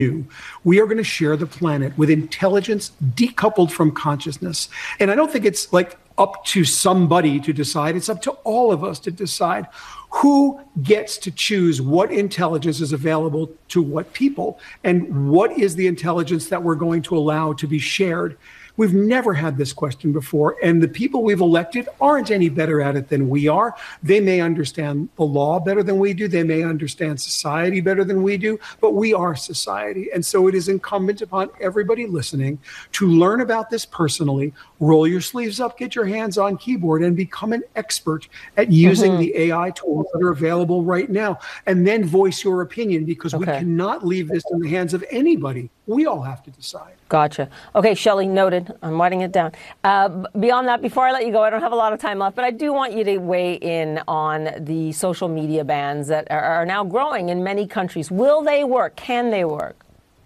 We are going to share the planet with intelligence decoupled from consciousness. And I don't think it's like up to somebody to decide. It's up to all of us to decide who gets to choose what intelligence is available to what people and what is the intelligence that we're going to allow to be shared. We've never had this question before, and the people we've elected aren't any better at it than we are. They may understand the law better than we do. They may understand society better than we do, but we are society. And so it is incumbent upon everybody listening to learn about this personally, roll your sleeves up, get your hands on keyboard, and become an expert at using the AI tools that are available right now, and then voice your opinion, because we cannot leave this in the hands of anybody. We all have to decide. Gotcha. Okay, Shelley, noted. I'm writing it down. Beyond that, before I let you go, I don't have a lot of time left, but I do want you to weigh in on the social media bans that are now growing in many countries. Will they work? Can they work?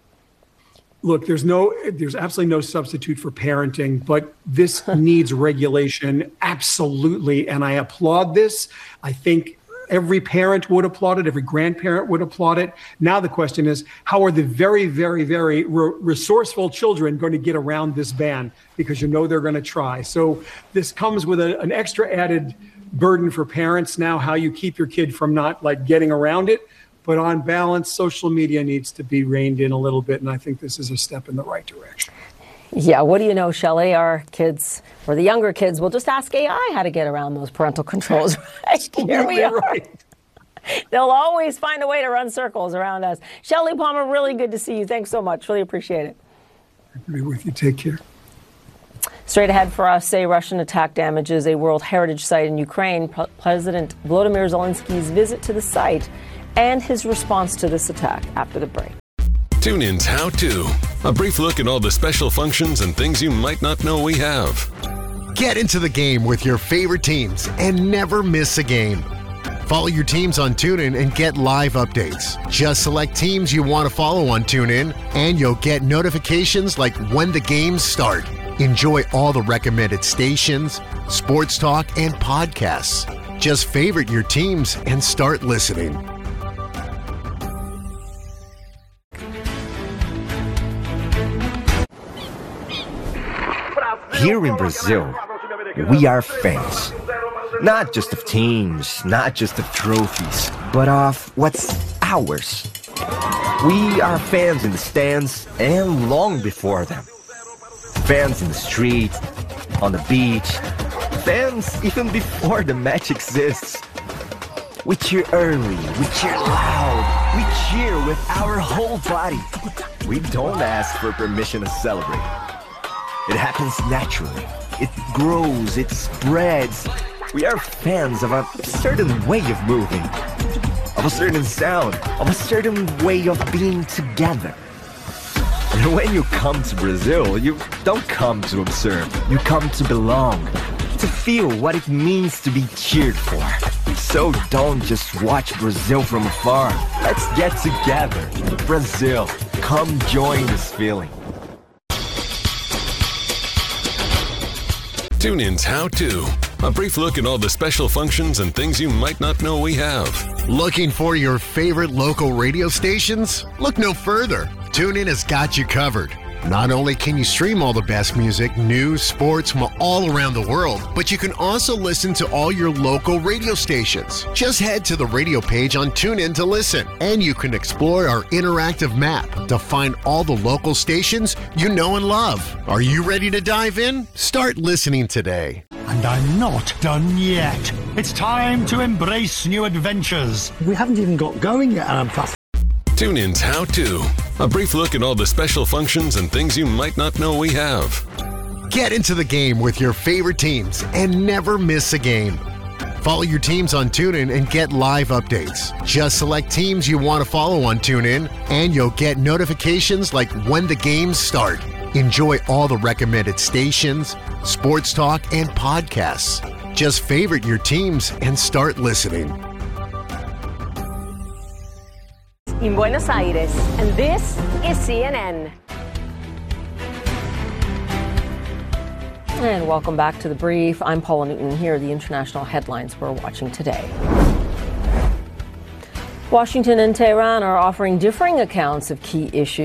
Look, there's absolutely no substitute for parenting, but this needs regulation, absolutely. And I applaud this. I think every parent would applaud it. Every grandparent would applaud it. Now the question is, how are the very, very, very resourceful children going to get around this ban? Because you know they're going to try. So this comes with an extra added burden for parents now, how you keep your kid from not like getting around it. But on balance, social media needs to be reined in a little bit. And I think this is a step in the right direction. Yeah, what do you know, Shelley? Our kids, or the younger kids, will just ask AI how to get around those parental controls. Right? Here we are. Right. They'll always find a way to run circles around us. Shelley Palmer, really good to see you. Thanks so much. Really appreciate it. Good to be with you. Take care. Straight ahead for us, a Russian attack damages a World Heritage Site in Ukraine. President Volodymyr Zelensky's visit to the site and his response to this attack after the break. TuneIn's How To. A brief look at all the special functions and things you might not know we have. Get into the game with your favorite teams and never miss a game. Follow your teams on TuneIn and get live updates. Just select teams you want to follow on TuneIn, and you'll get notifications like when the games start. Enjoy all the recommended stations, sports talk, and podcasts. Just favorite your teams and start listening. Here in Brazil, we are fans. Not just of teams, not just of trophies, but of what's ours. We are fans in the stands and long before them. Fans in the street, on the beach, fans even before the match exists. We cheer early, we cheer loud, we cheer with our whole body. We don't ask for permission to celebrate. It happens naturally. It grows, it spreads. We are fans of a certain way of moving, of a certain sound, of a certain way of being together. And when you come to Brazil, you don't come to observe. You come to belong, to feel what it means to be cheered for. So don't just watch Brazil from afar. Let's get together. Brazil, come join this feeling. TuneIn's How To. A brief look at all the special functions and things you might not know we have. Looking for your favorite local radio stations? Look no further. TuneIn has got you covered. Not only can you stream all the best music, news, sports from all around the world, but you can also listen to all your local radio stations. Just head to the radio page on TuneIn to listen, and you can explore our interactive map to find all the local stations you know and love. Are you ready to dive in? Start listening today. And I'm not done yet. It's time to embrace new adventures. We haven't even got going yet, and I'm fast. TuneIn's How To. A brief look at all the special functions and things you might not know we have. Get into the game with your favorite teams and never miss a game. Follow your teams on TuneIn and get live updates. Just select teams you want to follow on TuneIn, and you'll get notifications like when the games start. Enjoy all the recommended stations, sports talk, and podcasts. Just favorite your teams and start listening. In Buenos Aires, and this is CNN. And welcome back to The Brief. I'm Paula Newton. Here are the international headlines we're watching today. Washington and Tehran are offering differing accounts of key issues.